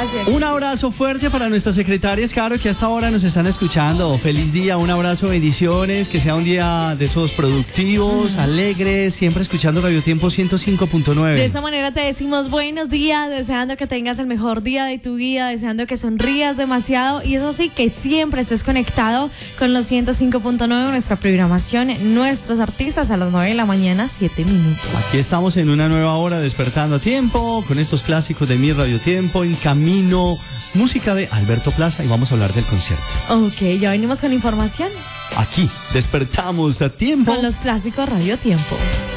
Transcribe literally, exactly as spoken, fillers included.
Gracias. Un abrazo fuerte para nuestras secretarias, Caro, que hasta ahora nos están escuchando. Feliz día, un abrazo, bendiciones, que sea un día de esos productivos, uh-huh. alegres, siempre escuchando Radio Tiempo ciento cinco punto nueve. De esa manera te decimos buenos días, deseando que tengas el mejor día de tu vida, deseando que sonrías demasiado y eso sí, que siempre estés conectado con los ciento cinco punto nueve, nuestra programación, nuestros artistas a las nueve de la mañana, siete minutos. Aquí estamos en una nueva hora, despertando a tiempo, con estos clásicos de mi Radio Tiempo, en camino, música de Alberto Plaza y vamos a hablar del concierto. Ok, ya venimos con información. Aquí, despertamos a tiempo. Con los clásicos Radio Tiempo.